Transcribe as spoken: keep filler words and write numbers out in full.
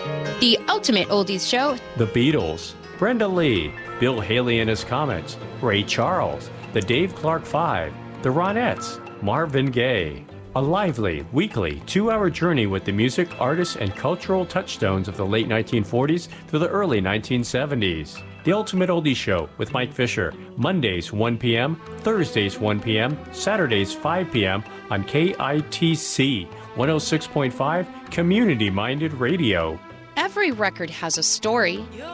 The Ultimate Oldies Show. The Beatles, Brenda Lee, Bill Haley and his Comets, Ray Charles, The Dave Clark Five, The Ronettes, Marvin Gaye. A lively, weekly, two-hour journey with the music, artists, and cultural touchstones of the late nineteen forties to the early nineteen seventies. The Ultimate Oldies Show with Mike Fisher, Mondays one p.m., Thursdays one p.m., Saturdays five p.m. on K I T C one oh six point five Community-Minded Radio. Every record has a story.